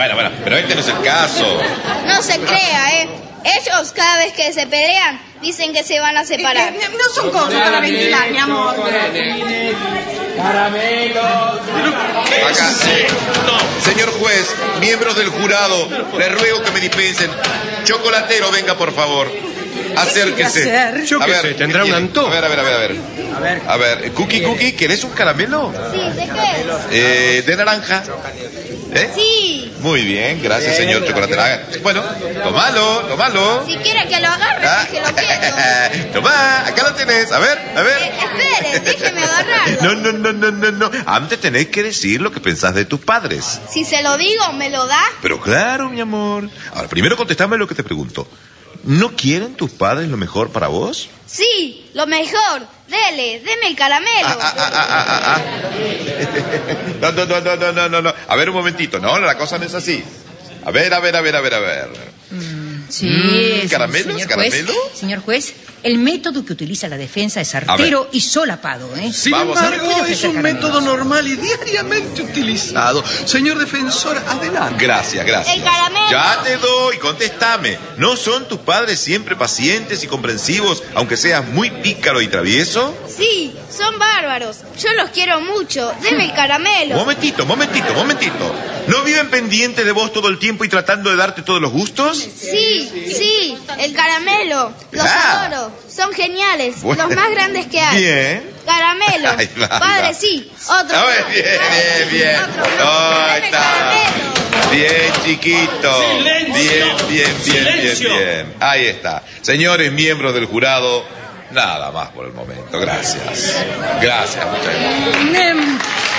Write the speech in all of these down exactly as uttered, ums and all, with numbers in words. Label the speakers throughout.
Speaker 1: Bueno, bueno, pero este no es el caso.
Speaker 2: No se crea, ¿eh? Ellos, cada vez que se pelean, dicen que se van a separar.
Speaker 3: Eh, eh, no son cosas para ventilar, mi amor.
Speaker 4: ¡Caramelos!
Speaker 1: Acá, eh, no, señor juez, miembros del jurado, les ruego que me dispensen. Chocolatero, venga, por favor. Acérquese.
Speaker 4: hacer? Yo
Speaker 1: A
Speaker 4: qué
Speaker 1: ver,
Speaker 4: sé, tendrá
Speaker 1: ¿qué
Speaker 4: un
Speaker 1: tiene?
Speaker 4: antojo.
Speaker 1: A ver, a ver, a ver, a ver.
Speaker 4: A ver.
Speaker 1: A ver, Cookie, Cookie, ¿querés un caramelo?
Speaker 2: Sí, ¿de qué?
Speaker 1: Eh, ¿de naranja? ¿Eh?
Speaker 2: Sí.
Speaker 1: Muy bien, gracias, señor chocolatero. Haga- Bueno, tomalo, tomalo.
Speaker 2: Si quiere que lo agarre,
Speaker 1: Ah.
Speaker 2: que lo quiero.
Speaker 1: Tomá, acá lo tenés. A ver, a ver.
Speaker 2: Eh, espere, déjeme agarrarlo.
Speaker 1: No, no, no, no, no, no. Antes tenés que decir lo que pensás de tus padres.
Speaker 2: Si se lo digo, ¿me lo da?
Speaker 1: Pero claro, mi amor. Ahora, primero contestame lo que te pregunto. ¿No quieren tus padres lo mejor para vos?
Speaker 2: Sí, lo mejor. Dele, deme el caramelo.
Speaker 1: Ah, ah, ah, ah, ah, ah. No, no, no, no, no, no, no, no. A ver, un momentito. No, la cosa no es así. A ver, a ver, a ver, a ver, a ver.
Speaker 5: Sí,
Speaker 1: Mm,
Speaker 5: sí,
Speaker 1: ¿caramelos?
Speaker 5: señor
Speaker 1: ¿Caramelo?
Speaker 5: juez, señor juez, el método que utiliza la defensa es artero y solapado, ¿eh?
Speaker 4: Sin
Speaker 1: Vamos a ver.
Speaker 4: embargo,
Speaker 5: Quiero
Speaker 4: es
Speaker 5: ofrecer
Speaker 4: un
Speaker 5: caramelos.
Speaker 4: método normal y diariamente utilizado. Señor defensor, adelante.
Speaker 1: Gracias, gracias.
Speaker 2: El caramelo.
Speaker 1: Ya te doy, contéstame. ¿No son tus padres siempre pacientes y comprensivos, aunque seas muy pícaro y travieso?
Speaker 2: Sí, son bárbaros. Yo los quiero mucho. Deme el caramelo.
Speaker 1: Momentito, momentito, momentito. ¿No viven pendientes de vos todo el tiempo y tratando de darte todos los gustos?
Speaker 2: Sí, sí, el caramelo. Los
Speaker 1: Ah.
Speaker 2: adoro. Son geniales.
Speaker 1: Bueno.
Speaker 2: Los más grandes que hay.
Speaker 1: Bien.
Speaker 2: Caramelo.
Speaker 1: Ahí va, ahí
Speaker 2: Padre,
Speaker 1: va.
Speaker 2: sí. Otro.
Speaker 1: A
Speaker 2: no.
Speaker 1: ver, bien,
Speaker 2: Padre,
Speaker 1: bien,
Speaker 2: sí.
Speaker 1: bien.
Speaker 2: Otro no.
Speaker 1: Ahí
Speaker 2: Deme el
Speaker 1: está.
Speaker 2: caramelo.
Speaker 1: Bien, chiquito.
Speaker 6: Silencio.
Speaker 1: Bien, bien, bien, bien,
Speaker 6: Silencio.
Speaker 1: bien. Ahí está. Señores miembros del jurado, nada más por el momento. Gracias. Gracias, muchas gracias.
Speaker 5: Em,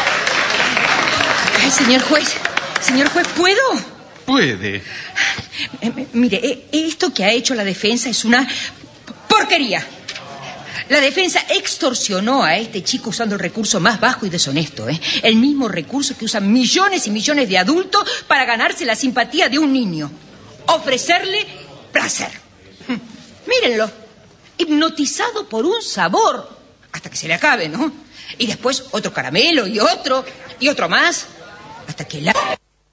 Speaker 5: ay, señor juez, señor juez, ¿puedo?
Speaker 4: Puede.
Speaker 5: Eh, mire, eh, esto que ha hecho la defensa es una porquería. La defensa extorsionó a este chico usando el recurso más bajo y deshonesto, ¿eh? El mismo recurso que usan millones y millones de adultos para ganarse la simpatía de un niño. Ofrecerle placer. Hm, Mírenlo, hipnotizado por un sabor, hasta que se le acabe, ¿no? Y después otro caramelo y otro, y otro más, hasta que la...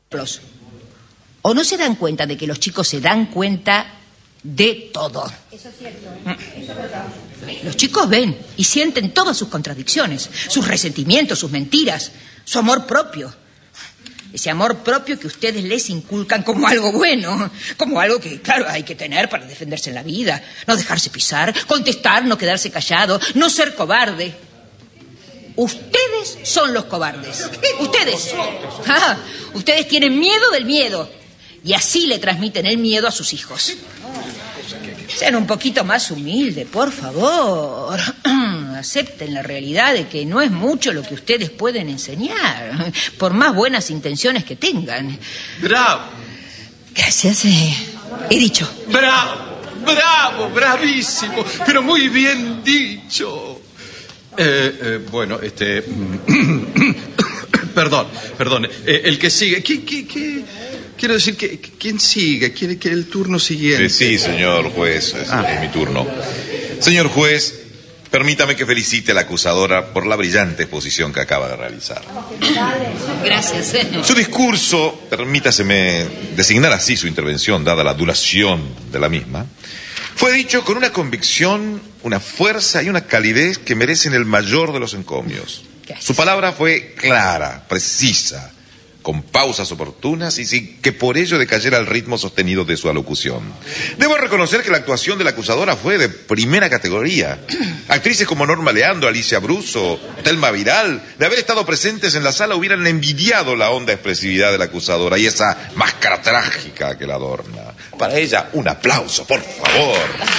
Speaker 5: ¿O no se dan cuenta de que los chicos se dan cuenta de todo? Eso es cierto. Los chicos ven y sienten todas sus contradicciones, sus resentimientos, sus mentiras, su amor propio. Ese amor propio que ustedes les inculcan como algo bueno, como algo que, claro, hay que tener para defenderse en la vida. No dejarse pisar, contestar, no quedarse callado, no ser cobarde. Ustedes son los cobardes. Ustedes. Ah, ustedes tienen miedo del miedo. Y así le transmiten el miedo a sus hijos. Sean un poquito más humildes, por favor. Acepten la realidad de que no es mucho lo que ustedes pueden enseñar, por más buenas intenciones que tengan.
Speaker 4: Bravo.
Speaker 5: Gracias. Eh, he dicho.
Speaker 4: Bravo. Bravo. Bravísimo. Pero muy bien dicho. Eh, eh, bueno, este... perdón, perdón. Eh, el que sigue... ¿Qué, qué, qué? Quiero decir, que ¿quién sigue? ¿Quiere que el turno siguiente?
Speaker 1: Eh, sí, señor juez, es,
Speaker 4: Ah.
Speaker 1: es mi turno. Señor juez, permítame que felicite a la acusadora por la brillante exposición que acaba de realizar.
Speaker 5: Gracias. eh.
Speaker 1: Su discurso, permítaseme designar así su intervención, dada la duración de la misma, fue dicho con una convicción, una fuerza y una calidez que merecen el mayor de los encomios.
Speaker 5: Gracias.
Speaker 1: Su palabra fue clara, precisa, con pausas oportunas y sin que por ello decayera el ritmo sostenido de su alocución. Debo reconocer que la actuación de la acusadora fue de primera categoría. Actrices como Norma Leandro, Alicia Bruso, Telma Viral, de haber estado presentes en la sala hubieran envidiado la honda expresividad de la acusadora y esa máscara trágica que la adorna. Para ella, un aplauso, por favor.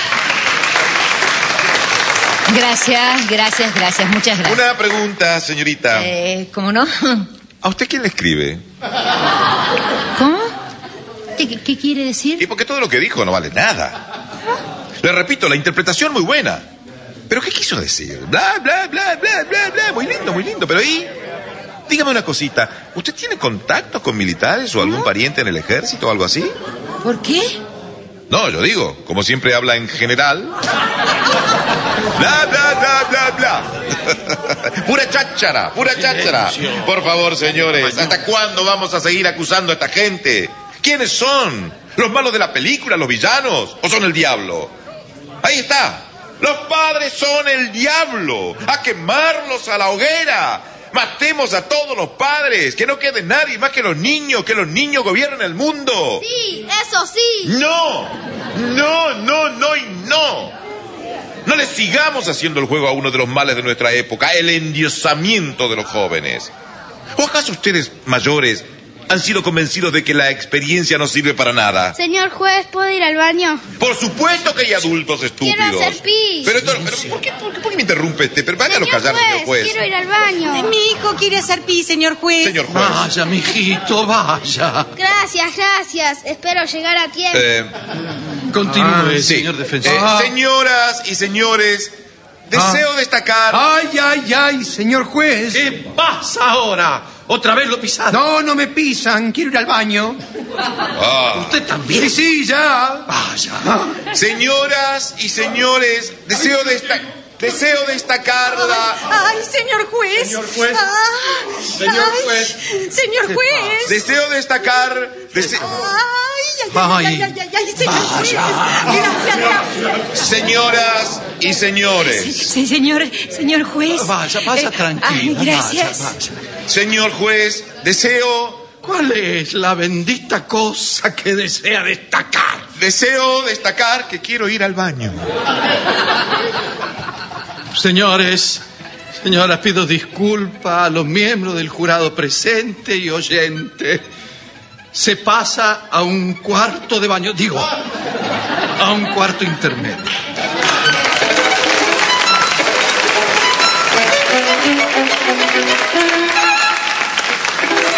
Speaker 5: Gracias, gracias, gracias. Muchas gracias.
Speaker 1: Una pregunta, señorita.
Speaker 5: Eh, ¿Cómo no?
Speaker 1: ¿A usted quién le escribe?
Speaker 5: ¿Cómo? ¿Qué, qué quiere decir?
Speaker 1: Y porque todo lo que dijo no vale nada. Le repito, la interpretación muy buena. ¿Pero qué quiso decir? Bla, bla, bla, bla, bla, bla. Muy lindo, muy lindo. Pero ahí, dígame una cosita. ¿Usted tiene contactos con militares o algún pariente en el ejército o algo así?
Speaker 5: ¿Por qué?
Speaker 1: No, yo digo, como siempre habla en general. Bla, bla, bla, bla, bla. Pura cháchara, pura cháchara. Por favor, señores, ¿hasta cuándo vamos a seguir acusando a esta gente? ¿Quiénes son? ¿Los malos de la película, los villanos? ¿O son el diablo? Ahí está. Los padres son el diablo. A quemarlos a la hoguera. Matemos a todos los padres. Que no quede nadie más que los niños. Que los niños gobiernen el mundo.
Speaker 2: Sí, eso sí.
Speaker 1: No, no, no, no y no. No le sigamos haciendo el juego a uno de los males de nuestra época, el endiosamiento de los jóvenes. ¿O acaso ustedes, mayores, han sido convencidos de que la experiencia no sirve para nada?
Speaker 2: Señor juez, ¿puedo ir al baño?
Speaker 1: Por supuesto que hay adultos estúpidos.
Speaker 2: Quiero hacer pis.
Speaker 1: Pero, esto, pero ¿por, qué, por, qué, ¿por qué me interrumpe este? Pero váyalo
Speaker 2: Señor
Speaker 1: callar,
Speaker 2: juez,
Speaker 1: señor juez.
Speaker 2: quiero ir al baño.
Speaker 3: Mi hijo quiere hacer pis, señor juez.
Speaker 1: Señor juez.
Speaker 4: Vaya, mijito, vaya.
Speaker 2: Gracias, gracias. Espero llegar a tiempo.
Speaker 1: Eh,
Speaker 4: Continúe,
Speaker 1: sí.
Speaker 4: señor defensor.
Speaker 1: Eh,
Speaker 4: Ah.
Speaker 1: señoras y señores, deseo destacar...
Speaker 6: Ay, ay, ay, señor juez.
Speaker 4: ¿Qué pasa ahora? ¿Otra vez lo pisaron?
Speaker 6: No, no me pisan, quiero ir al baño.
Speaker 1: Ah.
Speaker 4: ¿Usted también?
Speaker 6: Sí, sí, ya.
Speaker 4: Vaya.
Speaker 1: Señoras y señores, deseo, desta- deseo destacar la...
Speaker 3: Ay, señor juez.
Speaker 4: Señor juez.
Speaker 3: Ah,
Speaker 4: Señor
Speaker 3: ay,
Speaker 4: juez.
Speaker 3: Señor juez.
Speaker 1: Deseo destacar... dese-
Speaker 3: Ay, ay, ay, ay, ay, ay, señor juez. Gracias, gracias.
Speaker 1: Señoras y señores,
Speaker 5: Sí, señor, señor juez.
Speaker 4: Vaya, vaya,
Speaker 5: Eh,
Speaker 4: tranquila.
Speaker 5: ay, gracias.
Speaker 4: Vaya, vaya.
Speaker 1: señor juez, deseo...
Speaker 4: ¿Cuál es la bendita cosa que desea destacar?
Speaker 1: Deseo destacar que quiero ir al baño.
Speaker 4: Señores, señoras, pido disculpas a los miembros del jurado presente y oyente. Se pasa a un cuarto de baño, digo, a un cuarto intermedio.